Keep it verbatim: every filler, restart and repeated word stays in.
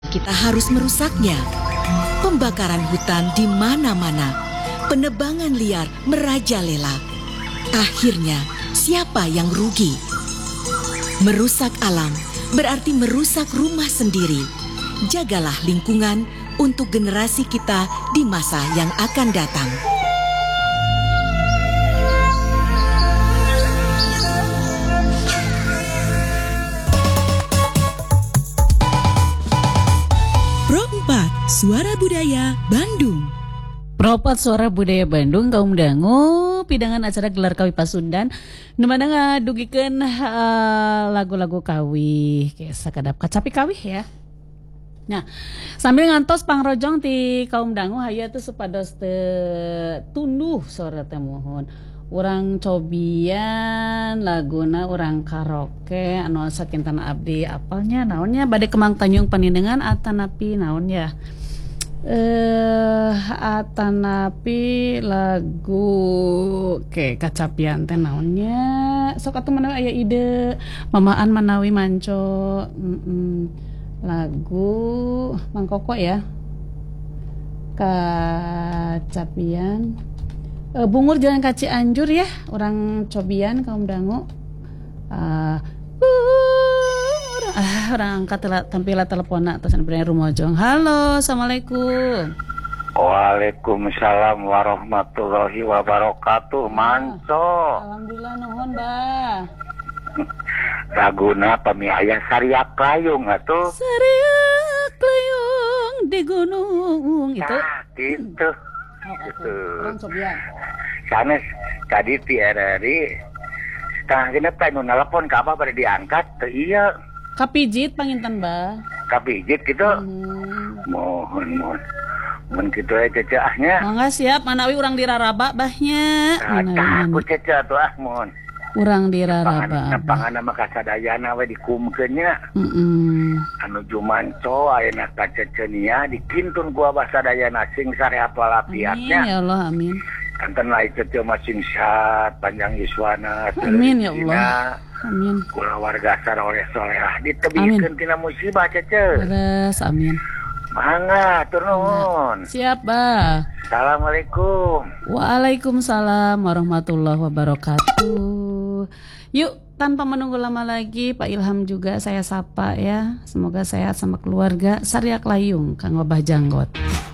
kita harus merusaknya. Pembakaran hutan di mana-mana, penebangan liar merajalela. Akhirnya, siapa yang rugi? Merusak alam berarti merusak rumah sendiri. Jagalah lingkungan untuk generasi kita di masa yang akan datang. Pro empat Suara Budaya Bandung. Pro empat Suara Budaya Bandung kaum dangu pidangan acara gelar kawi Pasundan nemana ngadugikeun uh, lagu-lagu kawi kayak sakadap kacapi kawi ya. Nah, sambil ngantos pangrojong ti kaum dangu hayu tuh supados teu tunduh sora teh mohon. Urang cobian laguna urang karaoke anu sakintana abdi apalnya naonnya bade Kemang Tanjung panindengan atanapi naon ya. Eh atanapi lagu ke kacapian teh naonnya sok atuh manawi aya ide mamaan manawi manco mm-mm. Lagu Mangkoko ya kacapian e, bungur jalan kaci anjur ya orang cobian kaum dangu uh, Ah, orang angkat tampila telepona terus sebenarnya rumojong. Halo, assalamualaikum. Waalaikumsalam warahmatullahi wabarakatuh. Manco. Alhamdulillah nuhun, Bah. Laguna pamiaya Sariak Layung atuh. Sariak Layung di gunung itu. Nah, gitu. Oh, gitu. Orang cobian. Sanes tadi ti R R I setengah genep teh nu nelpon ka abah bade diangkat teu iya. Kapijit panginten Bah. Kapijit gitu. Hmm. Mohon mohon. Mun kitu aya ceceahnya. Mangga siap manawi urang diraraba bahnya. Tah ku cece atuh ah mohon. Urang diraraba. Nepangana mah kasadayana we dikumkeun nya. Heeh. Anu jumanco ayeuna kaceceun nya dikintun ku abah sadayana sing sare apal apiatnya. Amin ya Allah amin. Kanten lain cece masing sehat panjang yuswana. Amin ya Allah. Amin. Kula warga saroleh solehah ditebikeun tina musibah cece. Beres amin. Mangga tur nuhun. Siap, Bah. Assalamualaikum. Waalaikumsalam warahmatullahi wabarakatuh. Yuk, tanpa menunggu lama lagi, Pak Ilham juga saya sapa ya. Semoga sehat sama keluarga. Sariak Layung, Kang Wabah Janggot.